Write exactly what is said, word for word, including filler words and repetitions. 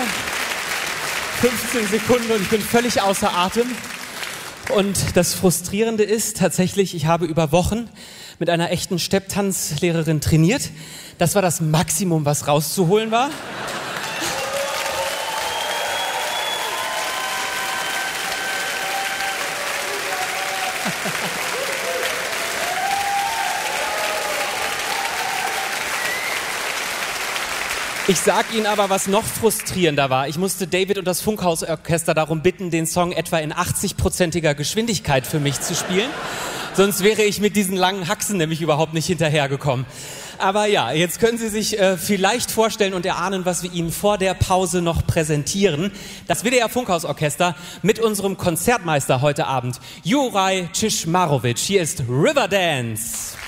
fünfzehn Sekunden und ich bin völlig außer Atem. Und das Frustrierende ist tatsächlich, ich habe über Wochen mit einer echten Stepptanzlehrerin trainiert. Das war das Maximum, was rauszuholen war. Ich sag Ihnen aber, was noch frustrierender war. Ich musste David und das Funkhausorchester darum bitten, den Song etwa in achtzig-prozentiger Geschwindigkeit für mich zu spielen. Sonst wäre ich mit diesen langen Haxen nämlich überhaupt nicht hinterhergekommen. Aber ja, jetzt können Sie sich äh, vielleicht vorstellen und erahnen, was wir Ihnen vor der Pause noch präsentieren. Das W D R Funkhausorchester mit unserem Konzertmeister heute Abend, Juraj Czichmarowicz. Hier ist Riverdance.